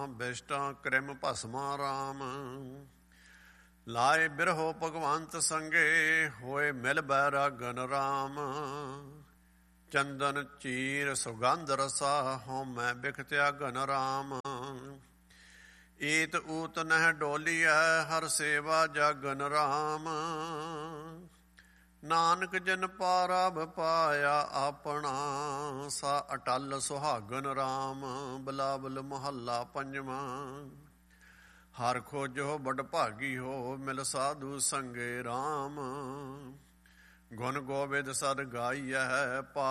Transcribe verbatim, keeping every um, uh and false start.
ਬਿਸ਼ਟਾਂ cream ਭਸਮਾ Ram. ਲਾਏ ਬਿਰਹੋ ਭਗਵੰਤ ਸੰਗੇ, ਹੋਏ ਮਿਲ ਬੈਰਾਗਨ ਰਾਮ। ਚੰਦਨ ਚੀਰ ਸੁਗੰਧ ਰਸਾ, ਹਉਮੈ ਬਿਖ ਤਿਆਗਨ ਰਾਮ। ਈਤ ਊਤ ਨਹਿ ਡੋਲੀਐ, ਹਰ ਸੇਵਾ ਜਾਗਨ ਰਾਮ। ਨਾਨਕ ਜਨ ਪਾਰਬ ਪਾਇਆ ਆਪਣਾ, ਸਾ ਅਟਲ ਸੁਹਾਗਨ ਰਾਮ। ਬਿਲਾਵਲ ਮਹੱਲਾ ਪੰਜਵਾਂ। ਹਰ ਖੋਜੋ ਬੜ ਭਾਗੀ ਹੋ, ਮਿਲ ਸਾਧੂ ਸੰਗੇ ਰਾਮ। ਗੁਣ ਗੋਬਿੰਦ ਸਦ ਗਾਈਐ, ਪਾ